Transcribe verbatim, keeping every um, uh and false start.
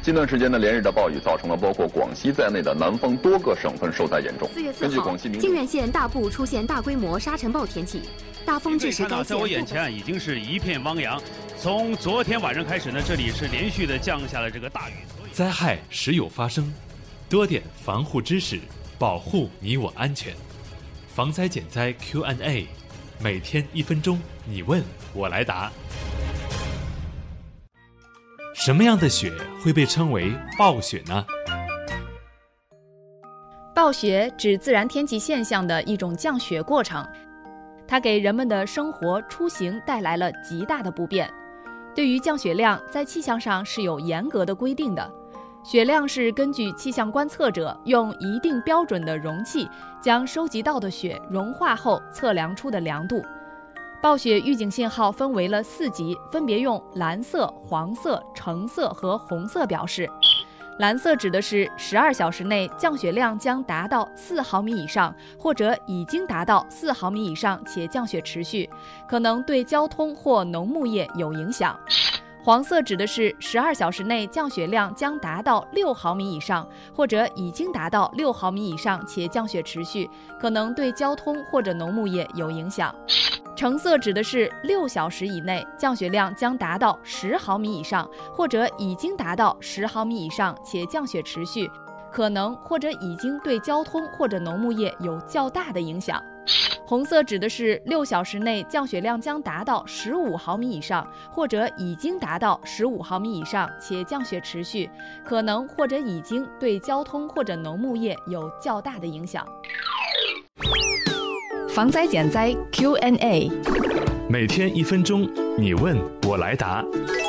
近段时间的连日的暴雨，造成了包括广西在内的南方多个省份受灾严重。 四月四号，靖远县大部出现大规模沙尘暴天气，大风致使该县。 在我眼前已经是一片汪洋。从昨天晚上开始呢，这里是连续的降下了这个大雨。 灾害时有发生，多点防护知识，保护你我安全。防灾减灾 Q and A， 每天一分钟，你问我来答。什么样的雪会被称为暴雪呢？ 暴雪指自然天气现象的一种降雪过程，它给人们的生活出行带来了极大的不便。对于降雪量，在气象上是有严格的规定的。雪量是根据气象观测者用一定标准的容器将收集到的雪融化后测量出的量度。暴雪预警信号分为了四级，分别用蓝色、黄色、橙色和红色表示。蓝色指的是十二小时内降雪量将达到四毫米以上，或者已经达到四毫米以上且降雪持续，可能对交通或农牧业有影响。黄色指的是十二小时内降雪量将达到六毫米以上，或者已经达到六毫米以上且降雪持续，可能对交通或者农牧业有影响。橙色指的是六小时以内降雪量将达到十毫米以上，或者已经达到十毫米以上且降雪持续，可能或者已经对交通或者农牧业有较大的影响。红色指的是六小时内降雪量将达到十五毫米以上，或者已经达到十五毫米以上且降雪持续，可能或者已经对交通或者农牧业有较大的影响。 防灾减灾 Q and A， 每天一分钟，你问我来答。